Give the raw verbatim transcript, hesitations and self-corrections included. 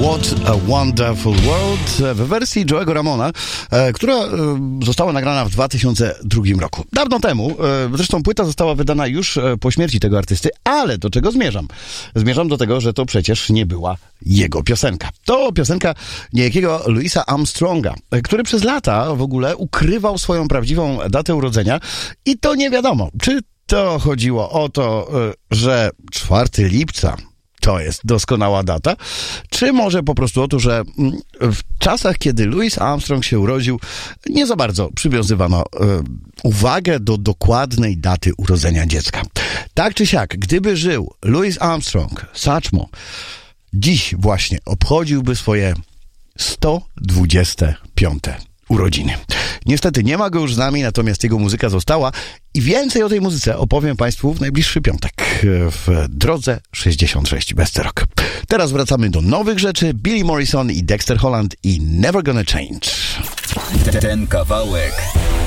What a Wonderful World w wersji Joe'ego Ramona, która została nagrana w dwa tysiące drugim roku. Dawno temu, zresztą płyta została wydana już po śmierci tego artysty, ale do czego zmierzam? Zmierzam do tego, że to przecież nie była jego piosenka. To piosenka niejakiego Louisa Armstronga, który przez lata w ogóle ukrywał swoją prawdziwą datę urodzenia i to nie wiadomo, czy to chodziło o to, że czwartego lipca to jest doskonała data, czy może po prostu o to, że w czasach, kiedy Louis Armstrong się urodził, nie za bardzo przywiązywano e, uwagę do dokładnej daty urodzenia dziecka. Tak czy siak, gdyby żył Louis Armstrong, Satchmo, dziś właśnie obchodziłby swoje sto dwudzieste piąte urodziny. Niestety nie ma go już z nami, natomiast jego muzyka została i więcej o tej muzyce opowiem Państwu w najbliższy piątek w Drodze sześćdziesiąt sześć Best Rock. Teraz wracamy do nowych rzeczy. Billy Morrison i Dexter Holland i Never Gonna Change. Ten kawałek